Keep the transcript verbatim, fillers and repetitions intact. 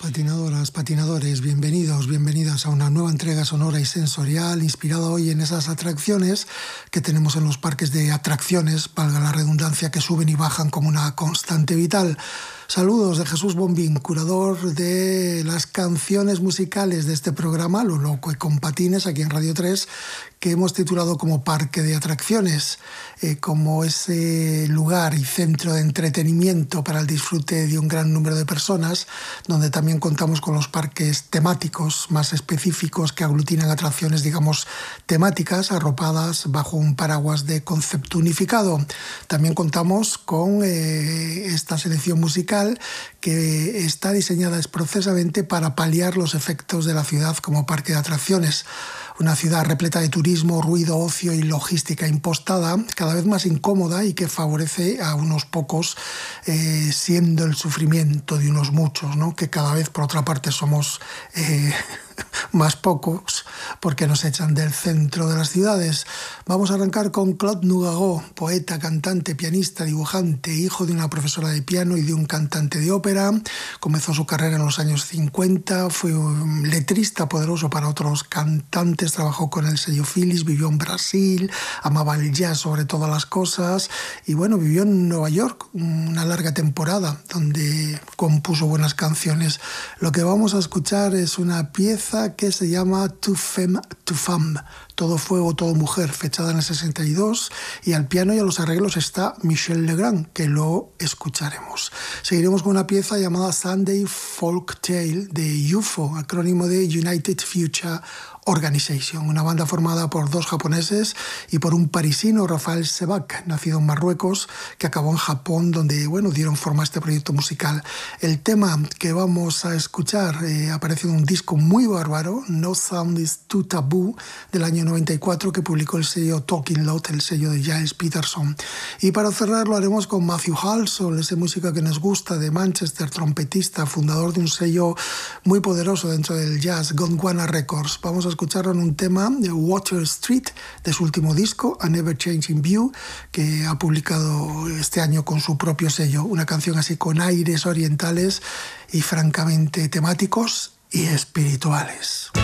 Patinadoras, patinadores, bienvenidos, bienvenidas a una nueva entrega sonora y sensorial inspirada hoy en esas atracciones que tenemos en los parques de atracciones, valga la redundancia, que suben y bajan como una constante vital. Saludos de Jesús Bombín, curador de las canciones musicales de este programa, Lo Loco y con Patines, aquí en Radio tres, que hemos titulado como Parque de Atracciones, eh, como ese lugar y centro de entretenimiento para el disfrute de un gran número de personas, donde también contamos con los parques temáticos más específicos que aglutinan atracciones, digamos, temáticas arropadas bajo un paraguas de concepto unificado. También contamos con eh, esta selección musical que está diseñada expresamente para paliar los efectos de la ciudad como parque de atracciones. Una ciudad repleta de turismo, ruido, ocio y logística impostada, cada vez más incómoda y que favorece a unos pocos, eh, siendo el sufrimiento de unos muchos, ¿no? Que cada vez, por otra parte, somos eh, más pocos porque nos echan del centro de las ciudades. Vamos a arrancar con Claude Nougaro, poeta, cantante, pianista, dibujante, hijo de una profesora de piano y de un cantante de ópera. Comenzó su carrera en los años cincuenta, fue un letrista poderoso para otros cantantes, trabajó con el sello Philips, vivió en Brasil, amaba el jazz sobre todas las cosas y bueno, vivió en Nueva York una larga temporada donde compuso buenas canciones. Lo que vamos a escuchar es una pieza que se llama Tu Femme, Tu Femme, Todo Fuego, Todo Mujer, fechada en el sesenta y dos, y al piano y a los arreglos está Michel Legrand, que lo escucharemos. Seguiremos con una pieza llamada Sunday Folk Tale de U F O, acrónimo de United Future Organization, una banda formada por dos japoneses y por un parisino, Rafael Sebag, nacido en Marruecos, que acabó en Japón, donde bueno, dieron forma a este proyecto musical. El tema que vamos a escuchar eh, aparece en un disco muy bárbaro, No Sound is Too Taboo, del año noventa y cuatro, que publicó el sello Talking Loud, el sello de Giles Peterson. Y para cerrar lo haremos con Matthew Halsall, esa música que nos gusta, de Manchester, trompetista, fundador de un sello muy poderoso dentro del jazz, Gondwana Records. Vamos a escucharon un tema de Water Street de su último disco, A Never Changing View, que ha publicado este año con su propio sello, una canción así con aires orientales y francamente temáticos y espirituales.